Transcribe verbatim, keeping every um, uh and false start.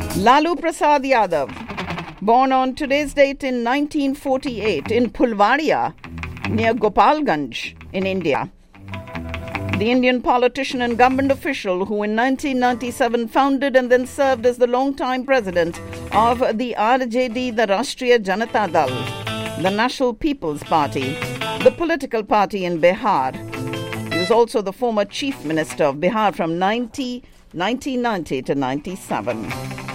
Lalu Prasad Yadav, born on today's date in nineteen forty-eight in Pulvaria, near Gopalganj in India. The Indian politician and government official who in nineteen ninety-seven founded and then served as the long-time president of the R J D, the Rashtriya Janata Dal, the National People's Party, the political party in Bihar. He was also the former chief minister of Bihar from nineteen ninety to ninety-seven.